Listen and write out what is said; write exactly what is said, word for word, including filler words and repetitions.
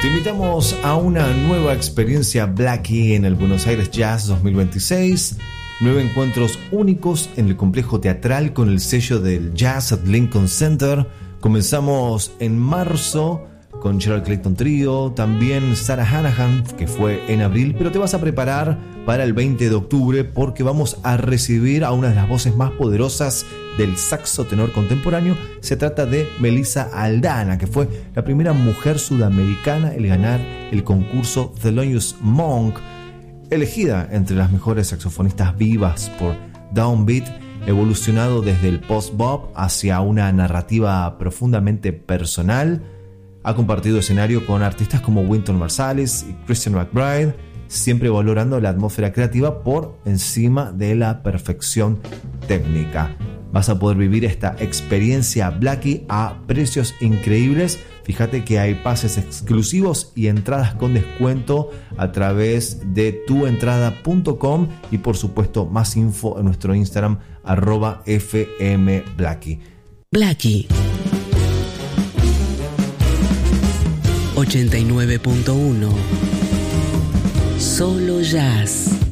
Te invitamos a una nueva experiencia Blackie en el Buenos Aires Jazz dos mil veintiséis. Nueve encuentros únicos en el complejo teatral con el sello del Jazz at Lincoln Center. Comenzamos en marzo con Gerald Clayton Trio, también Sarah Hanahan, que fue en abril, pero te vas a preparar para el veinte de octubre porque vamos a recibir a una de las voces más poderosas del saxo tenor contemporáneo. Se trata de Melissa Aldana, que fue la primera mujer sudamericana en ganar el concurso Thelonious Monk, elegida entre las mejores saxofonistas vivas por Downbeat, evolucionado desde el post-bop hacia una narrativa profundamente personal. Ha compartido escenario con artistas como Wynton Marsalis y Christian McBride, siempre valorando la atmósfera creativa por encima de la perfección técnica. Vas a poder vivir esta experiencia Blackie a precios increíbles. Fíjate que hay pases exclusivos y entradas con descuento a través de tu entrada punto com y por supuesto más info en nuestro Instagram arroba fmblackie. Blackie ochenta y nueve punto uno. Solo jazz.